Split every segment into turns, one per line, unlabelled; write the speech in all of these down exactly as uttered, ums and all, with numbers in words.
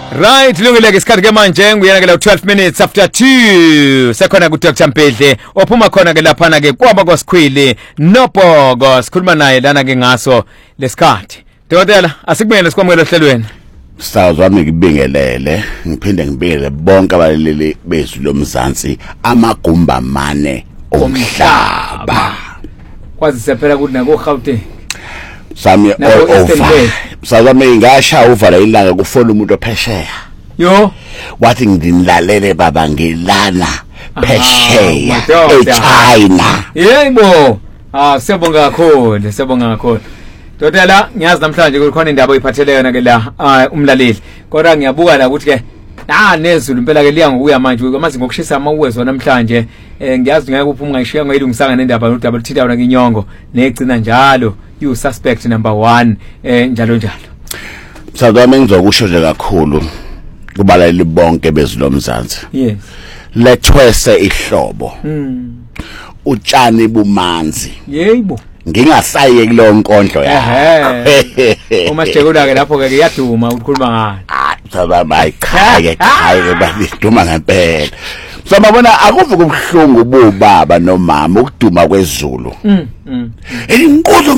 Right, lungile ke isikhathi ke manje nguyena ke la twelve minutes after two sekhona ku Doctor Mpedle ophuma khona ke lapha na ke kwaba kosikhwili nobhoko sikhuluma naye lana ke ngaso lesikhathi. Dokotela asikubene sikwamukela ehlelweni.
Sawuzwa ngikubingelele ngiphinde ngibingelele bonke abaleli bezu lomzansi amagumba mane omhlaba.
Kwazi sephela ukuthi nako Gauteng.
Sami over. Sawami ngasha uvala ilanga kufona umuntu ophesheya.
Yo,
wathi ngidinlalele baba ngilana phesheya eChina.
Yebo. Ah, siyabonga kakhulu, siyabonga kakhulu. Dokotela, ngiyazi namhlanje kukhona indaba oyiphathele yona ke la umlaleli. Kodwa ngiyabuka la ukuthi ke ah nezulu impela ke liya ngokuya manje kwamazi ngokushisa amawezwa namhlanje eh ngiyazi ngeke uphume ngayishiya ngayilungisanga nendaba nodaba luthitha wona nginyongo negcina njalo you suspect number one eh njalo njalo.
Sawami ngizokusho nje kakhulu kubalaleli bonke bezilomzansi.
Yes.
Lethwese ihlobo.
Mm.
Utshani bumanzi.
Yebo.
Ngingasaye kulo nkondlo yakho.
Uma sijekula ke lapho ke iyaduma ukukhuluma ngani.
Ah, sawami ayikhaya khaya baliduma ngempela. Sababona akuve kubhlungu ubaba nomama ukuduma kwezulu.
Mm. Mm.
Elinkozo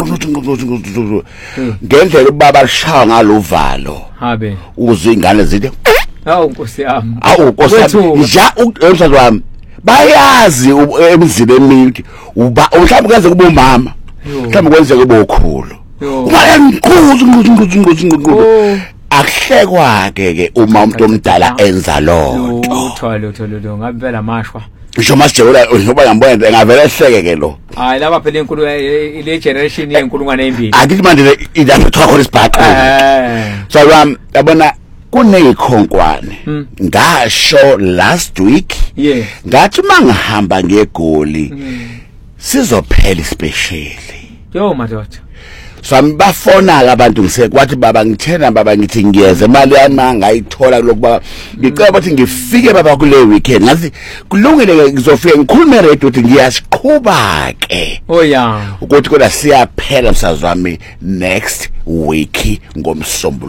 ngokuthi ngendlela ubaba lishaya ngaluvalo.
Habe.
Uzwe ingane zithi
Hawu Nkosi yami.
Awu Nkosi yami. Ja umsazwe wami. Bayazi emzini emini uba mhlawumbe kwenze kube umama. Mhlawumbe kwenze kube ukhulu. Ubayangiquza ngokuthi ngokuthi ngokuthi. Akuhlekwa ke ke uma umuntu omdala enza lo.
Uthole uthole lo ngabe phela mashwa.
Ngisho masijela ngoba ngiyambona engavela ehleke ke lo.
Hayi laba phela inkulu ile generation yenkulungwane ezimbili.
Akithi manje idapha thwa khona isibhaqo.
Eh.
So um yabona kuneyikhonkwane ngasho last week
yeah
ngathi mangihamba ngegoli sizophela specially
yo madoda
sambafona abantu ngisekwathi baba ngithena baba ngithi ngiyeze imali yami ngayithola lokuba ngicela ukuthi ngifike baba kule weekend ngathi kulungile ngizofika ngikhulume radio ukuthi ngiyasiqhuba ke
oh yeah
ukuthi kodwa siyaphela msazwami next week ngomsombuluko.